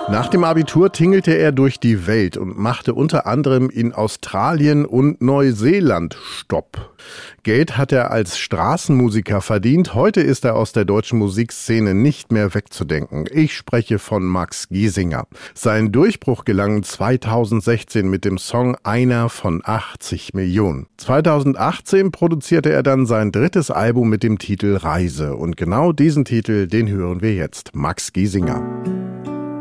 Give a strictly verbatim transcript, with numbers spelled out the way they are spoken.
Nach dem Abitur tingelte er durch die Welt und machte unter anderem in Australien und Neuseeland Stopp. Geld hat er als Straßenmusiker verdient. Heute ist er aus der deutschen Musikszene nicht mehr wegzudenken. Ich spreche von Max Giesinger. Sein Durchbruch gelang zweitausendsechzehn mit dem Song Einer von achtzig Millionen. zweitausendachtzehn produzierte er dann sein drittes Album mit dem Titel Reise. Und genau diesen Titel, den hören wir jetzt. Max Giesinger.